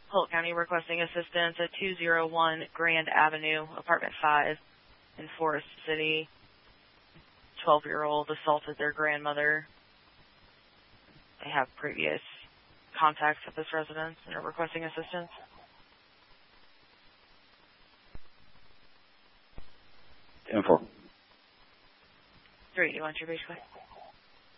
Polk County requesting assistance at 201 Grand Avenue, Apartment 5 in Forest City. 12-year-old assaulted their grandmother. They have previous contacts at this residence and are requesting assistance. 10-4. 3, you want your basically?